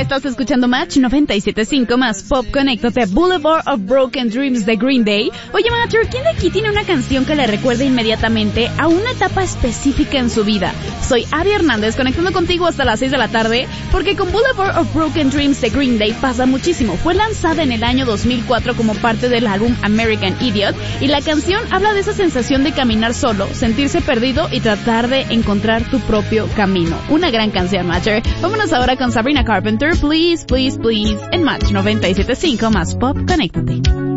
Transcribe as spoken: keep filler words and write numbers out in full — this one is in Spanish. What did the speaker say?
Estás escuchando Match noventa y siete punto cinco más Pop. Conéctate. Boulevard of Broken Dreams de Green Day. Oye, Matcher, ¿quién de aquí tiene una canción que le recuerda inmediatamente a una etapa específica en su vida? Soy Abby Hernández, conectando contigo hasta las seis de la tarde, porque con Boulevard of Broken Dreams de Green Day pasa muchísimo. Fue lanzada en el año dos mil cuatro como parte del álbum American Idiot, y la canción habla de esa sensación de caminar solo, sentirse perdido y tratar de encontrar tu propio camino. Una gran canción, Matcher. Vámonos ahora con Sabrina Carpenter, Please, Please, Please, en Match noventa y siete punto cinco más Pop. Conéctate.